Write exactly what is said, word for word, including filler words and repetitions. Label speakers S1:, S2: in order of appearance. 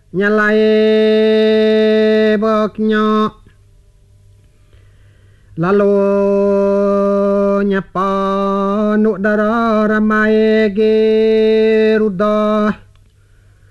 S1: nyalai boknya lalu nyapa nuk dara ramai geruda